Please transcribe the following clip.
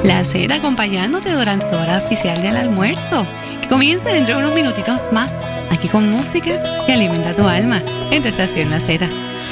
La Z acompañándote durante tu hora oficial del almuerzo, que comienza dentro de unos minutitos más, aquí con música que alimenta tu alma, en tu estación La Z.